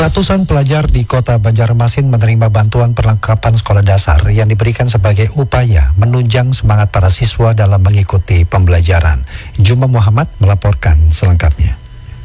Ratusan pelajar di kota Banjarmasin menerima bantuan perlengkapan sekolah dasar yang diberikan sebagai upaya menunjang semangat para siswa dalam mengikuti pembelajaran. Juma Muhammad melaporkan selengkapnya.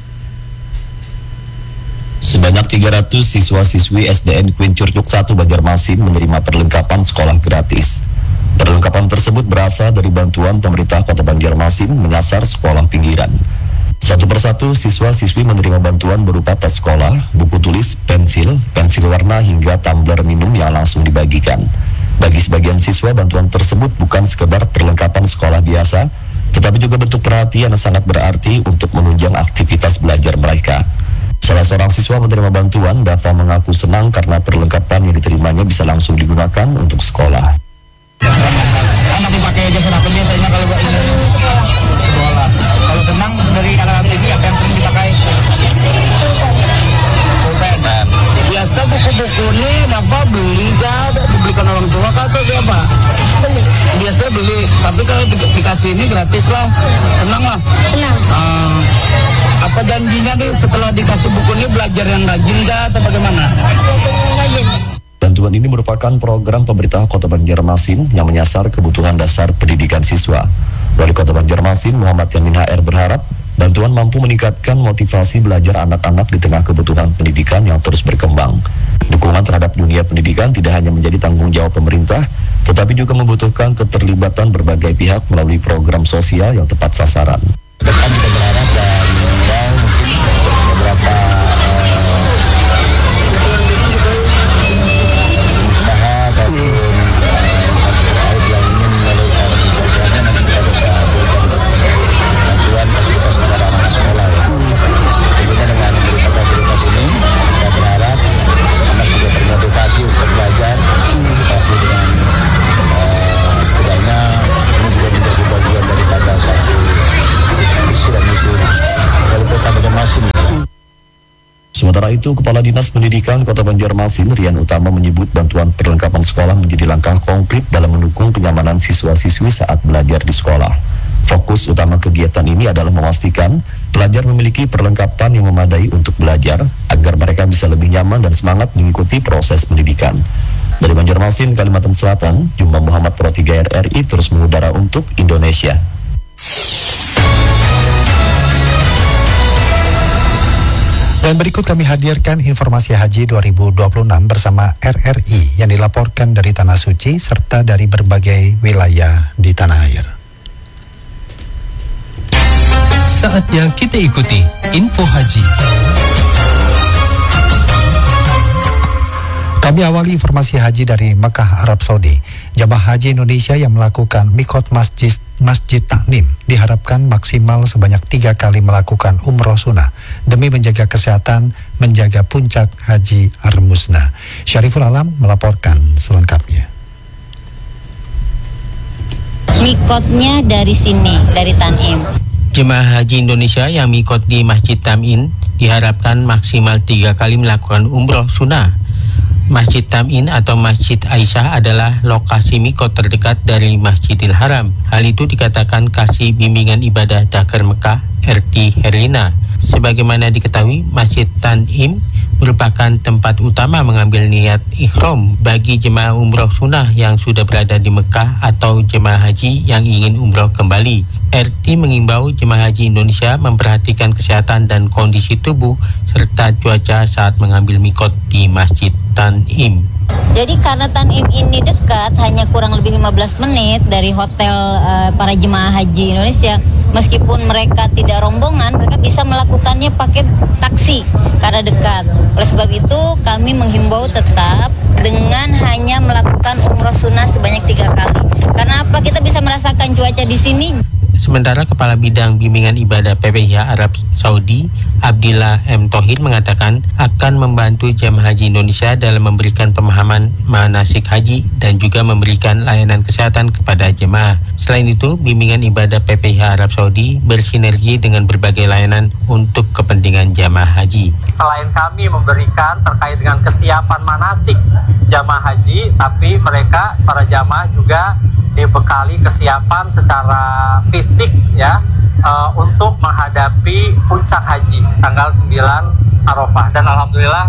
Sebanyak 300 siswa-siswi SDN Queen Curcuk 1 Banjarmasin menerima perlengkapan sekolah gratis. Perlengkapan tersebut berasal dari bantuan pemerintah Kota Banjarmasin menyasar sekolah pinggiran. Satu persatu siswa-siswi menerima bantuan berupa tas sekolah, buku tulis, pensil warna hingga tumbler minum yang langsung dibagikan. Bagi sebagian siswa, bantuan tersebut bukan sekedar perlengkapan sekolah biasa, tetapi juga bentuk perhatian yang sangat berarti untuk menunjang aktivitas belajar mereka. Salah seorang siswa menerima bantuan, Dava mengaku senang karena perlengkapan yang diterimanya bisa langsung digunakan untuk sekolah. Anak dipakai aja sudah biasanya kalau buat sekolah. Kalau senang dari alat-alat ini apa yang sering dipakai? Pulpen. Biasa buku-buku ini Dava beli kan, dibelikan orang tua atau dia apa? Biasa beli, tapi kalau dikasih ini gratis lah, senang lah. Senang. Apa janjinya nih setelah dikasih buku ini belajar yang rajin kah atau bagaimana? Rajin. Bantuan ini merupakan program pemerintah Kota Banjarmasin yang menyasar kebutuhan dasar pendidikan siswa. Wali Kota Banjarmasin Muhammad Yamin HR berharap bantuan mampu meningkatkan motivasi belajar anak-anak di tengah kebutuhan pendidikan yang terus berkembang. Dukungan terhadap dunia pendidikan tidak hanya menjadi tanggung jawab pemerintah, tetapi juga membutuhkan keterlibatan berbagai pihak melalui program sosial yang tepat sasaran. Depan kita berharap dan mungkin beberapa usaha ataupun instansi terkait yang ingin melalui perusahaannya nanti kita bisa berikan bantuan fasilitas kepada anak sekolah ya. Tentunya dengan memberikan fasilitas ini kita berharap anak juga termotivasi untuk belajar, motivasi dengan setidaknya ini juga menjadi bagian daripada satu visi dan misi Wali Kota Banjarmasin. Sementara itu, Kepala Dinas Pendidikan Kota Banjarmasin, Rian Utama, menyebut bantuan perlengkapan sekolah menjadi langkah konkret dalam mendukung kenyamanan siswa-siswi saat belajar di sekolah. Fokus utama kegiatan ini adalah memastikan pelajar memiliki perlengkapan yang memadai untuk belajar, agar mereka bisa lebih nyaman dan semangat mengikuti proses pendidikan. Dari Banjarmasin, Kalimantan Selatan, Juma Muhammad Pro 3 RRI terus mengudara untuk Indonesia. Dan berikut kami hadirkan informasi haji 2026 bersama RRI yang dilaporkan dari Tanah Suci serta dari berbagai wilayah di tanah air. Saatnya kita ikuti info haji. Kami awali informasi haji dari Mekah, Arab Saudi. Jamaah haji Indonesia yang melakukan mikot Masjid Taknim diharapkan maksimal sebanyak 3 kali melakukan umroh sunnah demi menjaga kesehatan, menjaga puncak haji Ar-Musna. Syariful Alam melaporkan selengkapnya. Mikotnya dari sini, dari Tanim. Jemaah haji Indonesia yang mikot di Masjid Tam'in diharapkan maksimal 3 kali melakukan umroh sunnah. Masjid Tam'in atau Masjid Aisyah adalah lokasi mikot terdekat dari Masjidil Haram. Hal itu dikatakan Kasih Bimbingan Ibadah Dakar Mekah, RT Herlina. Sebagaimana diketahui, Masjid Tam'in merupakan tempat utama mengambil niat ikhram bagi jemaah umroh sunnah yang sudah berada di Mekah atau jemaah haji yang ingin umroh kembali. RT mengimbau jemaah haji Indonesia memperhatikan kesehatan dan kondisi tubuh serta cuaca saat mengambil mikot di Masjid Tam'in. Jadi karena Tanim ini dekat, hanya kurang lebih 15 menit dari hotel para jemaah haji Indonesia. Meskipun mereka tidak rombongan, mereka bisa melakukannya pakai taksi karena dekat. Oleh sebab itu kami menghimbau tetap dengan hanya melakukan umroh sunnah sebanyak 3 kali. Karena apa? Kita bisa merasakan cuaca di sini. Sementara Kepala Bidang Bimbingan Ibadah PPIH Arab Saudi, Abdillah M. Tohir, mengatakan akan membantu jemaah haji Indonesia dalam memberikan pemahaman manasik haji dan juga memberikan layanan kesehatan kepada jemaah. Selain itu, Bimbingan Ibadah PPIH Arab Saudi bersinergi dengan berbagai layanan untuk kepentingan jemaah haji. Selain kami memberikan terkait dengan kesiapan manasik jemaah haji, tapi mereka, para jemaah juga dibekali kesiapan secara fisik ya untuk menghadapi puncak haji tanggal 9 Arafah. Dan alhamdulillah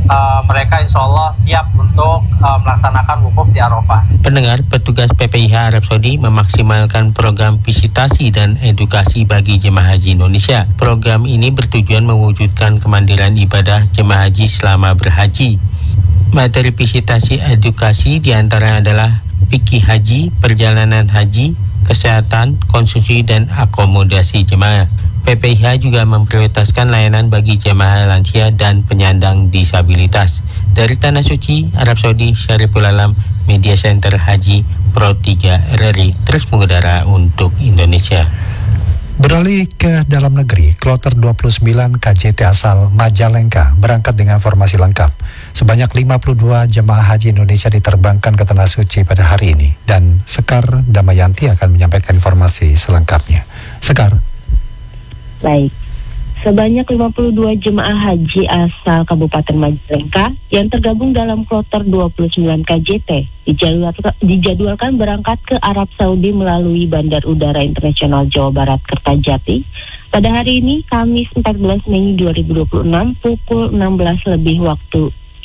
mereka insya Allah siap untuk melaksanakan wukuf di Arafah. Pendengar, petugas PPIH Arab Saudi memaksimalkan program visitasi dan edukasi bagi jemaah haji Indonesia. Program ini bertujuan mewujudkan kemandirian ibadah jemaah haji selama berhaji. Materi visitasi edukasi diantaranya adalah fikih haji, perjalanan haji, kesehatan, konsumsi, dan akomodasi jemaah. PPIH juga memprioritaskan layanan bagi jemaah lansia dan penyandang disabilitas. Dari Tanah Suci, Arab Saudi, Syariful Alam, Media Center Haji Pro 3 RRI terus mengudara untuk Indonesia. Beralih ke dalam negeri, kloter 29 KJT asal Majalengka berangkat dengan formasi lengkap. Sebanyak 52 jemaah haji Indonesia diterbangkan ke Tanah Suci pada hari ini. Dan Sekar Damayanti akan menyampaikan informasi selengkapnya. Sekar. Baik, sebanyak 52 jemaah haji asal Kabupaten Majalengka yang tergabung dalam kloter 29 KJT dijadwalkan berangkat ke Arab Saudi melalui Bandar Udara Internasional Jawa Barat Kertajati pada hari ini, Kamis 14 Mei 2026 pukul 16 lebih waktu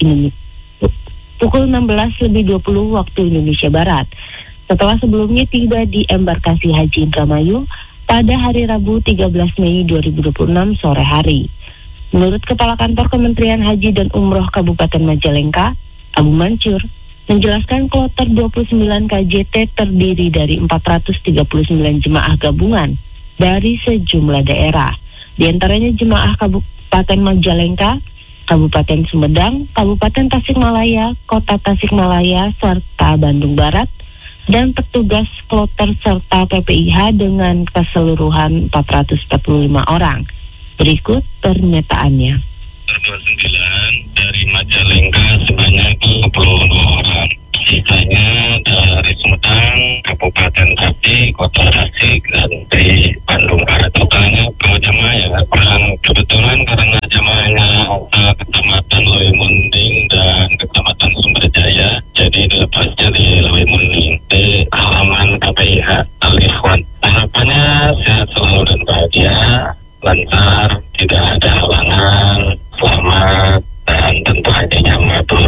pukul 16:20 waktu Indonesia Barat. Setelah sebelumnya tiba di embarkasi Haji Indramayu pada hari Rabu 13 Mei 2026 sore hari. Menurut Kepala Kantor Kementerian Haji dan Umroh Kabupaten Majalengka, Abu Mansur, menjelaskan kloter 29 KJT terdiri dari 439 jemaah gabungan dari sejumlah daerah. Di antaranya jemaah Kabupaten Majalengka, Kabupaten Sumedang, Kabupaten Tasikmalaya, Kota Tasikmalaya, serta Bandung Barat, dan petugas kloter serta PPIH dengan keseluruhan 445 orang. Berikut pernyataannya. 29 dari Majalengka sebanyak 22 orang. Sisanya dari Sumedang, Kabupaten Tasik, Kota Tasik, dan dari Bandung Barat. Totalnya kalau jemaah ya kurang kebetulan karena jemaahnya Kecamatan Lewi Munding dan Kecamatan Sumberjaya, jadi dilepasnya di Lewi Munding di halaman KPIH Al-Ikhwan. Harapannya sehat selalu dan bahagia, lancar, tidak ada halangan, selamat, dan tentu hajanya mabrur.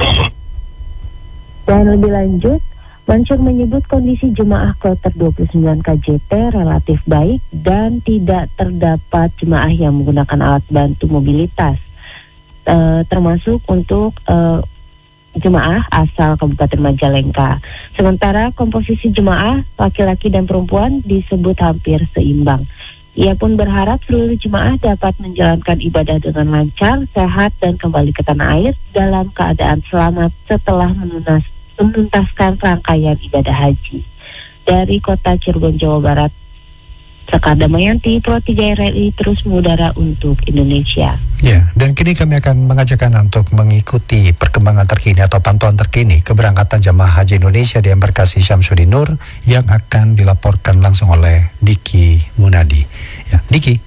Dan lebih lanjut, Mansur menyebut kondisi jemaah kloter 29 KJT relatif baik dan tidak terdapat jemaah yang menggunakan alat bantu mobilitas, termasuk untuk jemaah asal Kabupaten Majalengka. Sementara komposisi jemaah laki-laki dan perempuan disebut hampir seimbang. Ia pun berharap seluruh jemaah dapat menjalankan ibadah dengan lancar, sehat, dan kembali ke tanah air dalam keadaan selamat setelah menuntaskan rangkaian ibadah haji. Dari kota Cirebon, Jawa Barat, Sekar Damayanti, Pro 3 RRI terus mengudara untuk Indonesia. Ya, dan kini kami akan mengajak Anda untuk mengikuti perkembangan terkini atau pantauan terkini keberangkatan jemaah haji Indonesia di embarkasi Syamsuddin Nur yang akan dilaporkan langsung oleh Diki Munadi. Ya, Diki.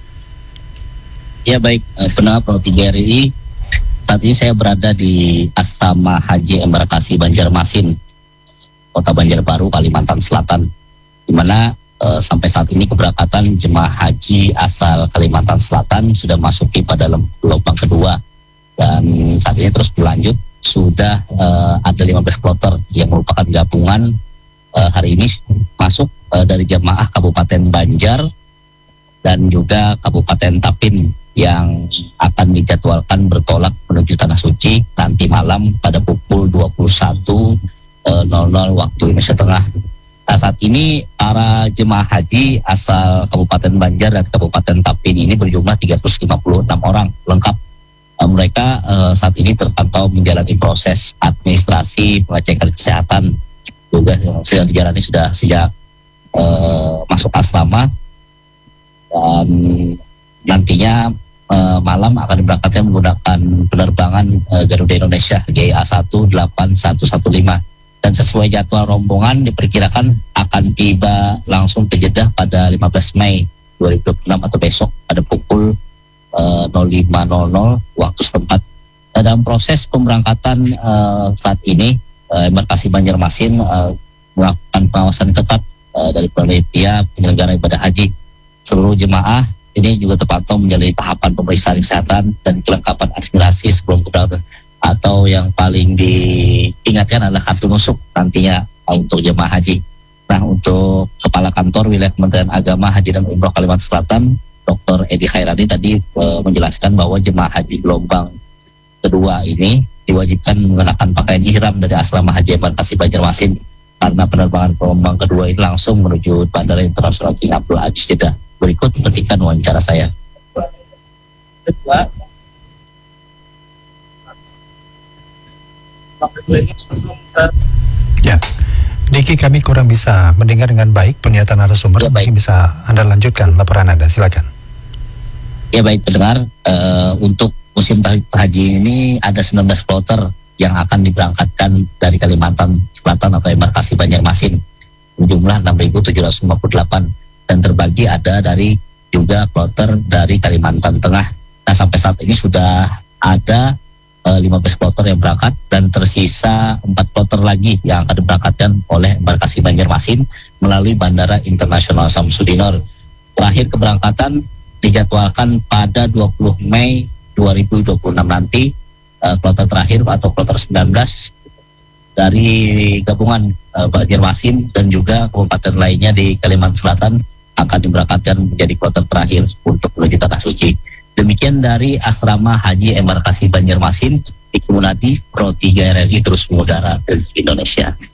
Ya baik, pendengar Pro 3 RRI. Saat ini saya berada di Asrama Haji Embarkasi Banjarmasin, Kota Banjarbaru, Kalimantan Selatan, di mana sampai saat ini keberangkatan jemaah haji asal Kalimantan Selatan sudah masuki pada gelombang kedua, dan saat ini terus berlanjut. Sudah ada 15 kloter yang merupakan gabungan hari ini masuk dari jemaah Kabupaten Banjar dan juga Kabupaten Tapin yang akan dijadwalkan bertolak menuju Tanah Suci nanti malam pada pukul 21.00 waktu Indonesia Tengah. Nah, saat ini para jemaah haji asal Kabupaten Banjar dan Kabupaten Tapin ini berjumlah 356 orang lengkap. Mereka saat ini terpantau menjalani proses administrasi pengecekan kesehatan juga yang sedang dijalani sudah sejak masuk asrama, dan nantinya malam akan diberangkatkan menggunakan penerbangan Garuda Indonesia GA 18115, dan sesuai jadwal rombongan diperkirakan akan tiba langsung ke Jeddah pada 15 Mei 2026 atau besok pada pukul 05.00 waktu setempat. Dalam proses pemberangkatan saat ini embarkasi Banjarmasin melakukan pengawasan ketat dari panitia penyelenggara ibadah haji. Seluruh jemaah ini juga terpantau menjalani tahapan pemeriksaan kesehatan dan kelengkapan administrasi sebelum keberangkatan. atau yang paling diingatkan adalah kartu nusuk nantinya untuk jemaah haji. Nah, untuk Kepala Kantor Wilayah Kementerian Agama Haji dan Umroh Kalimantan Selatan, Dr. Edi Khairani tadi menjelaskan bahwa jemaah haji gelombang kedua ini diwajibkan mengenakan pakaian ihram dari asrama haji embarkasi Banjarmasin karena penerbangan gelombang kedua ini langsung menuju Bandara Internasional King Abdul Aziz Jeddah. Berikut petikan wawancara saya. Ya, Diki, kami kurang bisa mendengar dengan baik pernyataan narasumber. Ya, baik. Mungkin bisa Anda lanjutkan laporan Anda, silakan. Ya baik pendengar, untuk musim haji ini ada 19 kloter yang akan diberangkatkan dari Kalimantan Selatan atau embarkasi Banjarmasin, jumlah 6.758 dan terbagi ada dari juga kloter dari Kalimantan Tengah. Nah, sampai saat ini sudah ada 15 kloter yang berangkat dan tersisa 4 kloter lagi yang akan diberangkatkan oleh embarkasi Banjarmasin melalui Bandara Internasional Samsudinor. Terakhir keberangkatan dijadwalkan pada 20 Mei 2026 nanti. Kloter terakhir atau kloter 19 dari gabungan Banjarmasin dan juga kabupaten lainnya di Kalimantan Selatan akan diberangkatkan menjadi kloter terakhir untuk menuju Tanah Suci. Demikian dari Asrama Haji Embarkasi Banjarmasin, Ibu Nadi, Pro 3 RRI terus mengudara ke Indonesia.